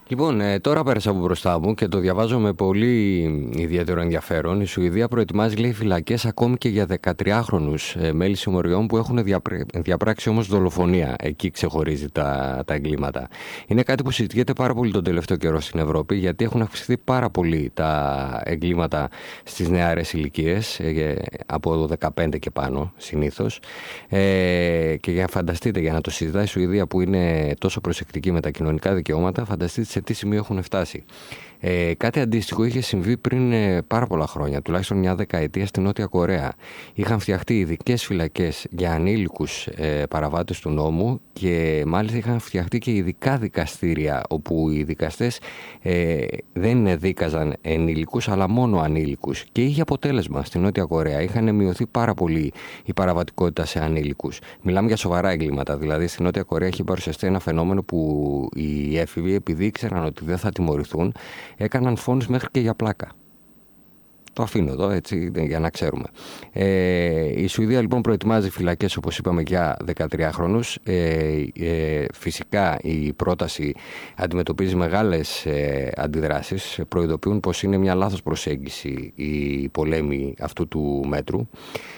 Λοιπόν, τώρα πέρασα από μπροστά μου και το διαβάζω με πολύ ιδιαίτερο ενδιαφέρον. Η Σουηδία προετοιμάζει, λέει, φυλακές ακόμη και για 13χρονους μέλη συμμοριών που έχουν διαπράξει όμως δολοφονία. Εκεί ξεχωρίζει τα εγκλήματα. Είναι κάτι που συζητιέται πάρα πολύ τον τελευταίο καιρό στην Ευρώπη, γιατί έχουν αυξηθεί πάρα πολύ τα εγκλήματα στις νεαρές ηλικίες, από 15 και πάνω συνήθως. Και για φανταστείτε, για να το συζητάει η Σουηδία που είναι τόσο προσεκτική με τα κοινωνικά δικαιώματα, φανταστείτε σε τι σημείο έχουν φτάσει. Κάτι αντίστοιχο είχε συμβεί πριν πάρα πολλά χρόνια, τουλάχιστον μια δεκαετία, στη Νότια Κορέα. Είχαν φτιαχτεί ειδικές φυλακές για ανήλικους παραβάτες του νόμου και μάλιστα είχαν φτιαχτεί και ειδικά δικαστήρια όπου οι δικαστές δεν δίκαζαν ενήλικους αλλά μόνο ανήλικους. Και είχε αποτέλεσμα στη Νότια Κορέα. Είχαν μειωθεί πάρα πολύ η παραβατικότητα σε ανήλικους. Μιλάμε για σοβαρά εγκλήματα. Δηλαδή στη Νότια Κορέα έχει παρουσιαστεί ένα φαινόμενο που οι έφηβοι, επειδή ήξεραν ότι δεν θα τιμωρηθούν, έκαναν φόνους μέχρι και για πλάκα. Το αφήνω εδώ έτσι για να ξέρουμε. Η Σουηδία λοιπόν προετοιμάζει φυλακές, όπως είπαμε, για 13χρονους. Φυσικά η πρόταση αντιμετωπίζει μεγάλες αντιδράσεις. Προειδοποιούν πως είναι μια λάθος προσέγγιση η πολέμη αυτού του μέτρου.